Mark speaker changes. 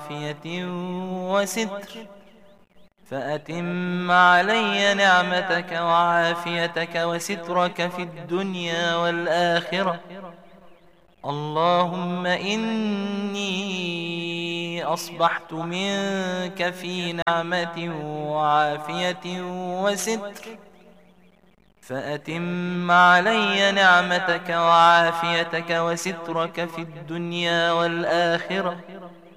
Speaker 1: وعافية وستر، فأتم علي نعمتك وعافيتك وسترك في الدنيا والآخرة. اللهم إني أصبحت منك في نعمة وعافية وستر، فأتم علي نعمتك وعافيتك وسترك في الدنيا والآخرة.